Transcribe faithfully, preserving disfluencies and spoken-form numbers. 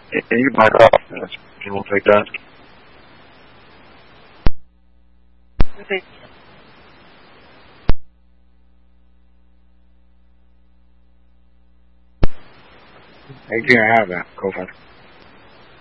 Yeah, you can back off. That's, you will take that. I can't have that. Go for it.